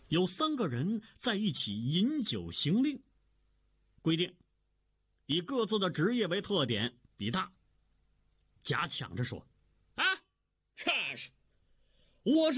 有3个人在一起饮酒行令，规定以各自的职业为特点比大。甲抢着说：“啊，这是我是